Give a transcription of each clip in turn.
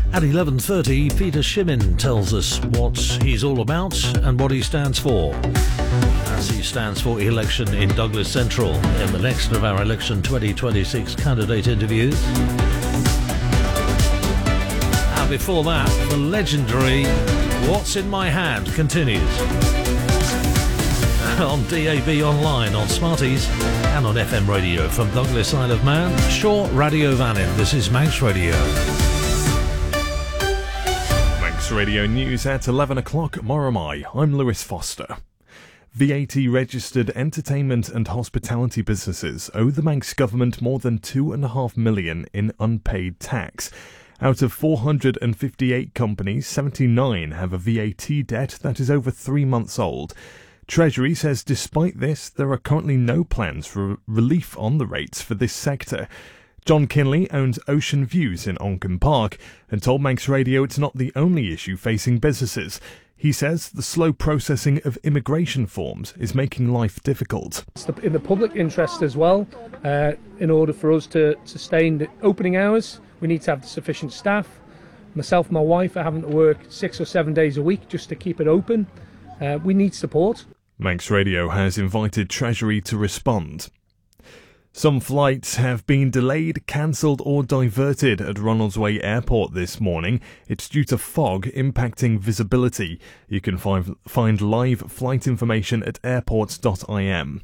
At 11:30, Peter Shimmin tells us what he's all about and what he stands for. As he stands for election in Douglas Central in the next of our Election 2026 candidate interviews. And before that, the legendary What's in My Hand continues. On DAB online, on Smarties and on FM radio from Douglas Isle of Man, Shaw Radio Vannin. This is Manx Radio. Radio News at 11 o'clock, Moramai. I'm Lewis Foster. VAT-registered entertainment and hospitality businesses owe the Manx government more than $2.5 million in unpaid tax. Out of 458 companies, 79 have a VAT debt that is over 3 months old. Treasury says despite this, there are currently no plans for relief on the rates for this sector. John Kinley owns Ocean Views in Onchan Park and told Manx Radio it's not the only issue facing businesses. He says the slow processing of immigration forms is making life difficult. It's in the public interest as well. In order for us to sustain the opening hours, we need to have sufficient staff. Myself and my wife are having to work 6 or 7 days a week just to keep it open. We need support. Manx Radio has invited Treasury to respond. Some flights have been delayed, cancelled or diverted at Ronaldsway Airport this morning. It's due to fog impacting visibility. You can find live flight information at airports.im.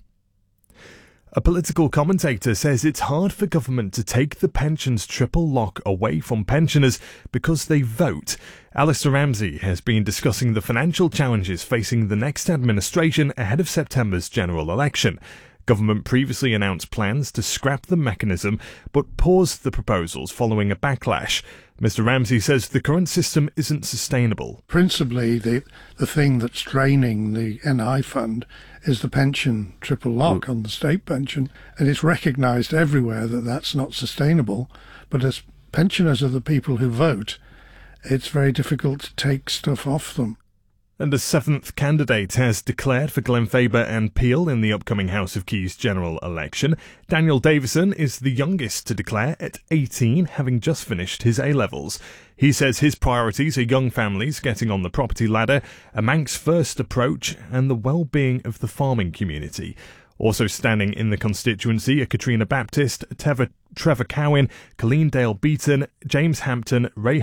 A political commentator says it's hard for government to take the pensions triple lock away from pensioners because they vote. Alistair Ramsey has been discussing the financial challenges facing the next administration ahead of September's general election. Government previously announced plans to scrap the mechanism, but paused the proposals following a backlash. Mr Ramsey says the current system isn't sustainable. Principally, the thing that's draining the NI fund is the pension triple lock on the state pension, and it's recognised everywhere that that's not sustainable. But as pensioners are the people who vote, it's very difficult to take stuff off them. And a seventh candidate has declared for Glenfaber and Peel in the upcoming House of Keys general election. Daniel Davison is the youngest to declare at 18, having just finished his A-levels. He says his priorities are young families getting on the property ladder, a Manx first approach and the well-being of the farming community. Also standing in the constituency are Katrina Baptist, Trevor Cowan, Colleen Dale Beaton, James Hampton, Ray